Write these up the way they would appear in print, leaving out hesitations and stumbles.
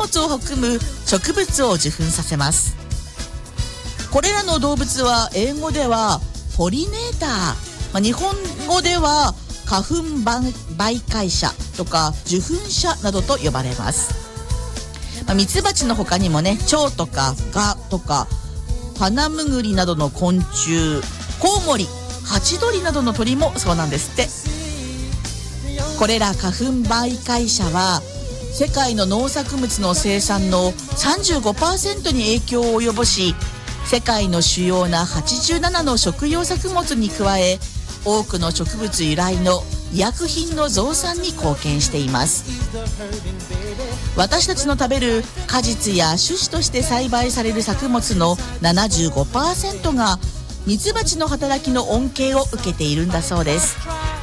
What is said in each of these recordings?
物を含む植物を受粉させます。これらの動物は英語ではポリネーター、日本語では花粉媒介者とか受粉者などと呼ばれます。ミツバチの他にもね、蝶とかガとかハナムグリなどの昆虫、コウモリ、ハチドリなどの鳥もそうなんですって。これら花粉媒介者は世界の農作物の生産の 35% に影響を及ぼし、世界の主要な87の食用作物に加え、多くの植物由来の医薬品の増産に貢献しています。私たちの食べる果実や種子として栽培される作物の 75% がミツバチの働きの恩恵を受けているんだそうです。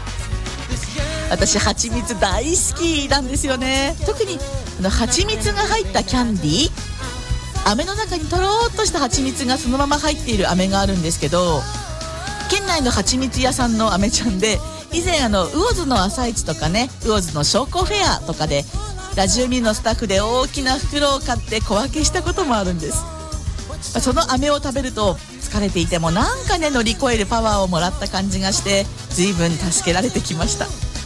私蜂蜜大好きなんですよね。特に蜂蜜が入ったキャンディー、飴の中にとろーっとした蜂蜜がそのまま入っている飴があるんですけど、県内の蜂蜜屋さんの飴ちゃんで、以前魚津の朝市とかね、魚津の商工フェアとかでラジオミルのスタッフで大きな袋を買って小分けしたこともあるんです。その飴を食べると疲れていてもなんかね、乗り越えるパワーをもらった感じがして、随分助けられてきました。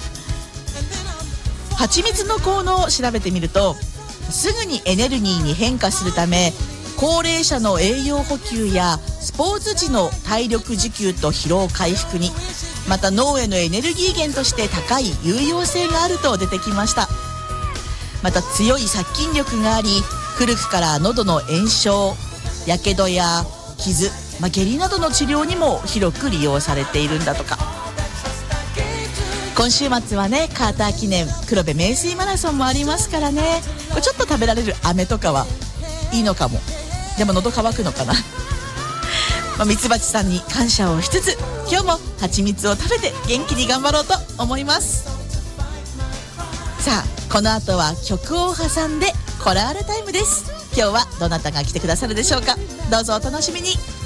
蜂蜜の効能を調べてみると、すぐにエネルギーに変化するため、高齢者の栄養補給やスポーツ時の体力持久と疲労回復に、また脳へのエネルギー源として高い有用性があると出てきました。また強い殺菌力があり、古くから喉の炎症、やけどや傷、下痢などの治療にも広く利用されているんだとか。今週末はね、カーター記念黒部名水マラソンもありますからね、ちょっと食べられる飴とかはいいのかも。でも喉乾くのかな。ミツバチさんに感謝をしつつ、今日も蜂蜜を食べて元気に頑張ろうと思います。さあ、この後は曲を挟んでコラールタイムです。今日はどなたが来てくださるでしょうか。どうぞお楽しみに。